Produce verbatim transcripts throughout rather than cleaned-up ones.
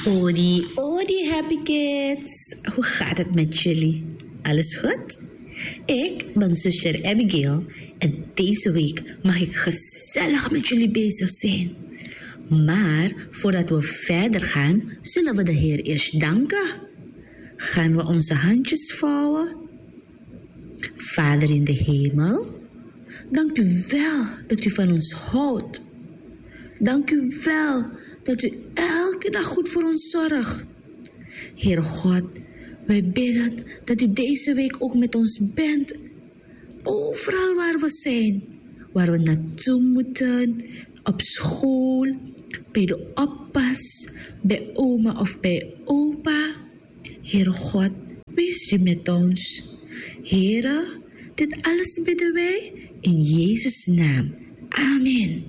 Odi, odi happy kids. Hoe gaat het met jullie? Alles goed? Ik ben zuster Abigail en deze week mag ik gezellig met jullie bezig zijn. Maar voordat we verder gaan, zullen we de Heer eerst danken. Gaan we onze handjes vouwen? Vader in de hemel, dank u wel dat u van ons houdt. Dank u wel dat u elke dag goed voor ons zorgt. Heer God, wij bidden dat u deze week ook met ons bent. Overal waar we zijn, waar we naartoe moeten, op school, bij de oppas, bij oma of bij opa. Heer God, wees u met ons. Heere, dit alles bidden wij in Jezus' naam. Amen.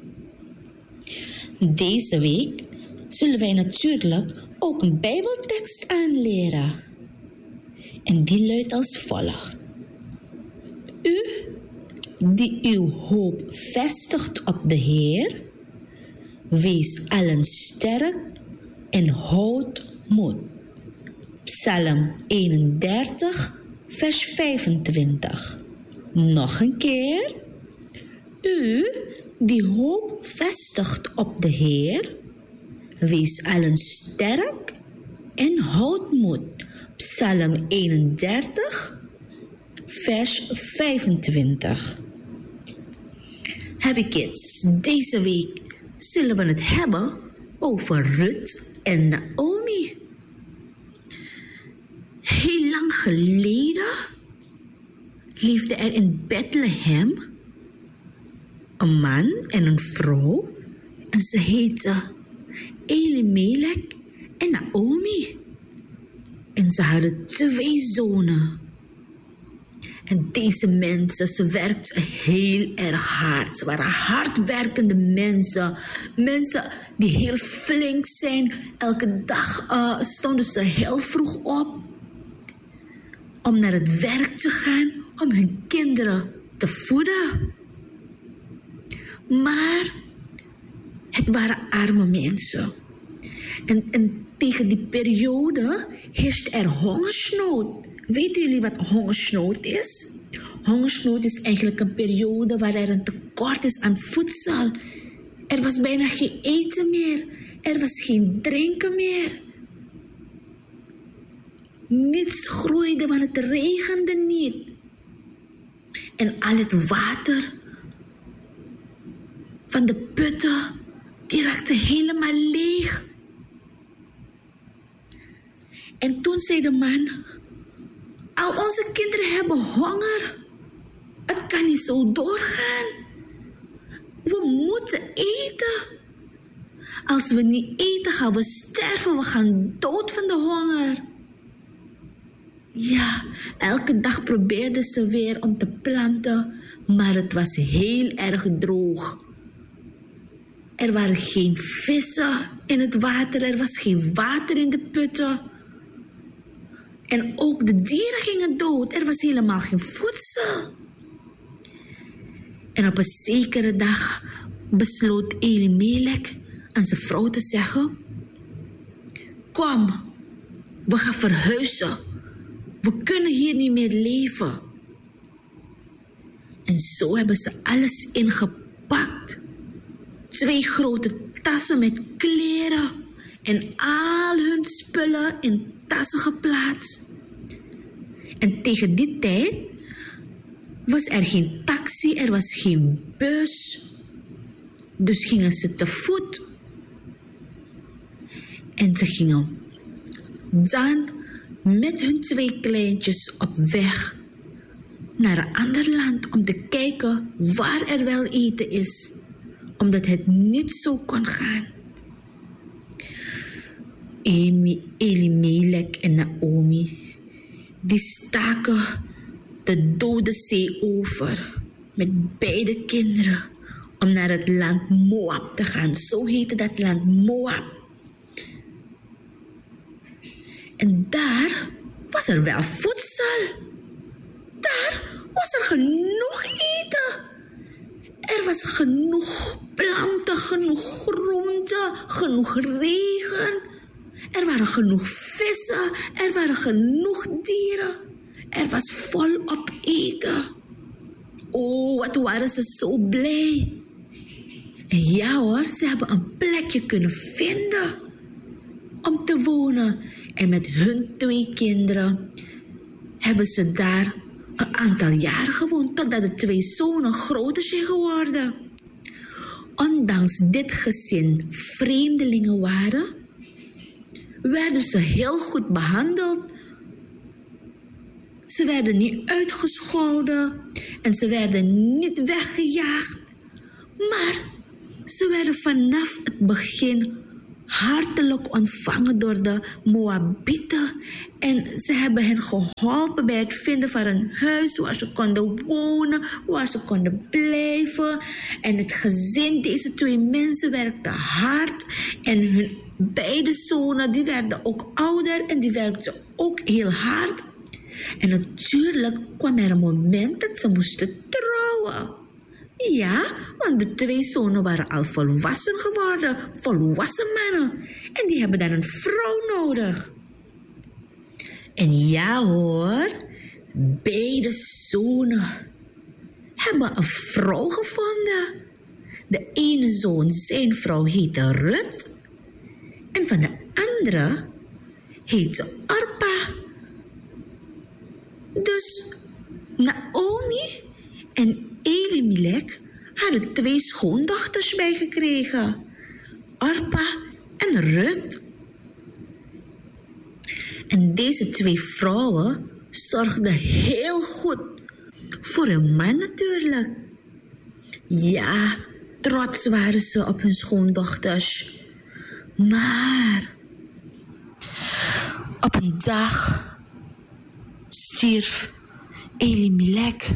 Deze week zullen wij natuurlijk ook een Bijbeltekst aanleren. En die luidt als volgt. U, die uw hoop vestigt op de Heer, wees allen sterk en houd moed. Psalm eenendertig, vers vijfentwintig. Nog een keer. U, die hoop vestigt op de Heer, wees allen sterk en houd moed. Psalm eenendertig, vers vijfentwintig. Happy kids, deze week zullen we het hebben over Ruth en Naomi. Heel lang geleden leefde er in Bethlehem een man en een vrouw en ze heten Elimelech en Naomi. En ze hadden twee zonen. En deze mensen, ze werkten heel erg hard. Ze waren hardwerkende mensen. Mensen die heel flink zijn. Elke dag uh, stonden ze heel vroeg op om naar het werk te gaan, om hun kinderen te voeden. Maar het waren arme mensen. En, en tegen die periode heerst er hongersnood. Weten jullie wat hongersnood is? Hongersnood is eigenlijk een periode waar er een tekort is aan voedsel. Er was bijna geen eten meer. Er was geen drinken meer. Niets groeide, want het regende niet. En al het water van de putten, die raakte helemaal leeg. En toen zei de man, al onze kinderen hebben honger. Het kan niet zo doorgaan. We moeten eten. Als we niet eten, gaan we sterven. We gaan dood van de honger. Ja, elke dag probeerden ze weer om te planten, maar het was heel erg droog. Er waren geen vissen in het water, er was geen water in de putten. En ook de dieren gingen dood, er was helemaal geen voedsel. En op een zekere dag besloot Elimelech aan zijn vrouw te zeggen, kom, we gaan verhuizen. We kunnen hier niet meer leven. En zo hebben ze alles ingepakt. Twee grote tassen met kleren en al hun spullen in tassen geplaatst. En tegen die tijd was er geen taxi, er was geen bus. Dus gingen ze te voet. En ze gingen dan met hun twee kleintjes op weg naar een ander land om te kijken waar er wel eten is, omdat het niet zo kon gaan. Elimelech en Naomi, die staken de Dode Zee over met beide kinderen om naar het land Moab te gaan. Zo heette dat land, Moab. En daar was er wel voedsel. Daar was er genoeg eten. Er was genoeg planten, genoeg groenten, genoeg regen. Er waren genoeg vissen, er waren genoeg dieren. Er was volop eten. Oh, wat waren ze zo blij. En ja hoor, ze hebben een plekje kunnen vinden om te wonen. En met hun twee kinderen hebben ze daar een aantal jaren gewoond, totdat de twee zonen groter zijn geworden. Ondanks dit gezin vreemdelingen waren, werden ze heel goed behandeld. Ze werden niet uitgescholden en ze werden niet weggejaagd. Maar ze werden vanaf het begin hartelijk ontvangen door de Moabieten. En ze hebben hen geholpen bij het vinden van een huis waar ze konden wonen, waar ze konden blijven. En het gezin, deze twee mensen, werkten hard. En hun beide zonen, die werden ook ouder en die werkten ook heel hard. En natuurlijk kwam er een moment dat ze moesten trouwen. Ja, want de twee zonen waren al volwassen geworden, volwassen mannen. En die hebben dan een vrouw nodig. En ja hoor, beide zonen hebben een vrouw gevonden. De ene zoon, zijn vrouw heette Rut. En van de andere heet ze Orpa. Dus Naomi en Elimelech hadden twee schoondochters bijgekregen. Orpa en Rut. En deze twee vrouwen zorgden heel goed voor hun man natuurlijk. Ja, trots waren ze op hun schoondochters. Maar op een dag stierf Elimelech.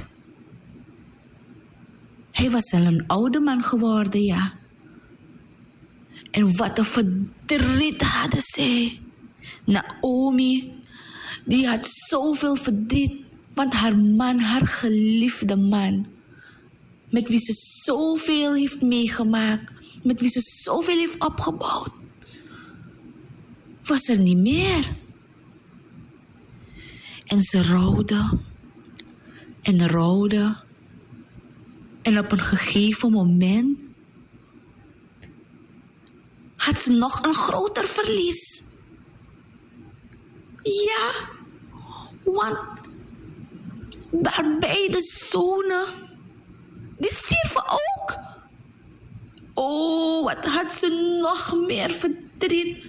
Hij was al een oude man geworden, ja. En wat een verdriet hadden zij. Naomi, die had zoveel verdriet, want haar man, haar geliefde man, met wie ze zoveel heeft meegemaakt, met wie ze zoveel heeft opgebouwd, was er niet meer. En ze rouwde en rouwde. En op een gegeven moment had ze nog een groter verlies. Ja, want haar beide zonen, die stierven ook. Oh, wat had ze nog meer verdriet.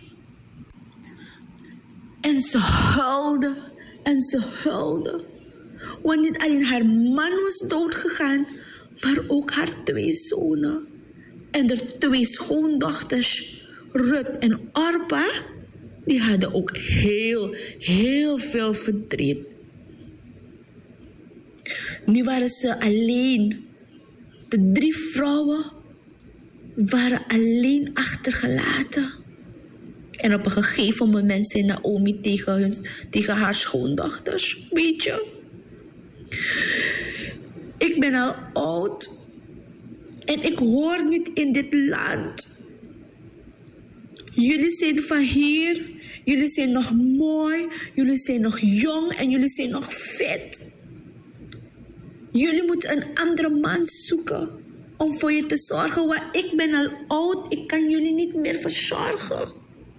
En ze huilde en ze huilde. Want niet alleen haar man was doodgegaan, maar ook haar twee zonen. En de twee schoondochters, Rut en Orpa, die hadden ook heel, heel veel verdriet. Nu waren ze alleen. De drie vrouwen waren alleen achtergelaten. En op een gegeven moment zei Naomi tegen, hun, tegen haar schoondochters: weet je, ik ben al oud en ik hoor niet in dit land. Jullie zijn van hier, jullie zijn nog mooi, jullie zijn nog jong en jullie zijn nog vet. Jullie moeten een andere man zoeken om voor je te zorgen, want ik ben al oud, ik kan jullie niet meer verzorgen.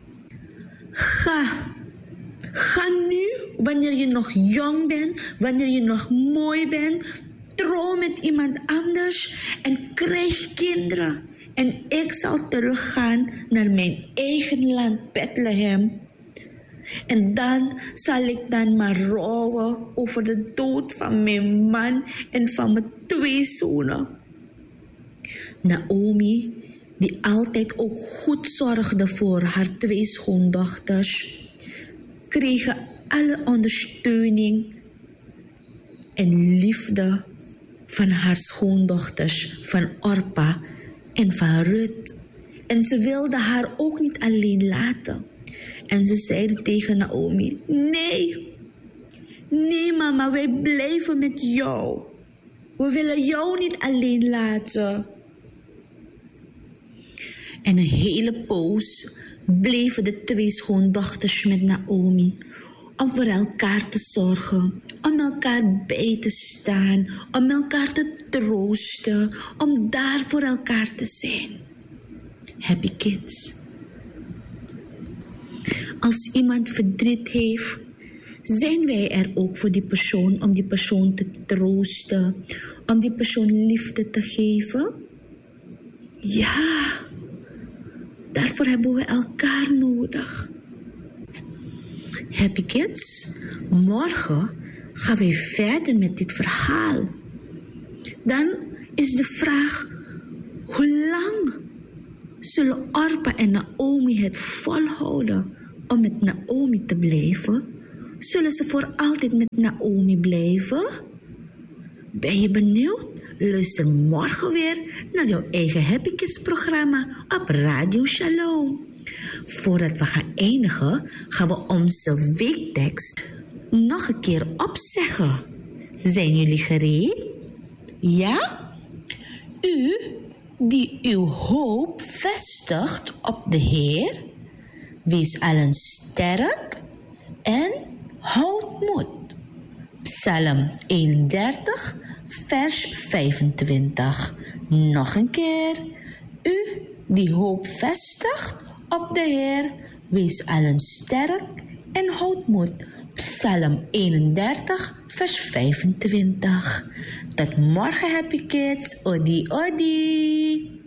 Ga, ga nu, wanneer je nog jong bent, wanneer je nog mooi bent, trouw met iemand anders en krijg kinderen. En ik zal teruggaan naar mijn eigen land Bethlehem. En dan zal ik dan maar rouwen over de dood van mijn man en van mijn twee zonen. Naomi, die altijd ook goed zorgde voor haar twee schoondochters, kregen alle ondersteuning en liefde van haar schoondochters, van Orpa en van Rut. En ze wilde haar ook niet alleen laten. En ze zeiden tegen Naomi: nee, nee mama, wij blijven met jou. We willen jou niet alleen laten. En een hele poos bleven de twee schoondochters met Naomi om voor elkaar te zorgen, om elkaar bij te staan, om elkaar te troosten, om daar voor elkaar te zijn. Happy kids. Als iemand verdriet heeft, zijn wij er ook voor die persoon om die persoon te troosten, om die persoon liefde te geven? Ja, daarvoor hebben we elkaar nodig. Happy kids, morgen gaan wij verder met dit verhaal. Dan is de vraag, hoe lang zullen Orpa en Naomi het volhouden om met Naomi te blijven? Zullen ze voor altijd met Naomi blijven? Ben je benieuwd? Luister morgen weer naar jouw eigen Happy Kids programma op Radio Shalom. Voordat we gaan eindigen, gaan we onze weektekst nog een keer opzeggen. Zijn jullie gereed? Ja? U die uw hoop vestigt op de Heer, wees allen sterk en houd moed. Psalm eenendertig, vers vijfentwintig. Nog een keer. U die hoop vestigt op de Heer, wees allen sterk en houd moed. Psalm eenendertig, vers vijfentwintig. Tot morgen, happy kids. Odi, odi.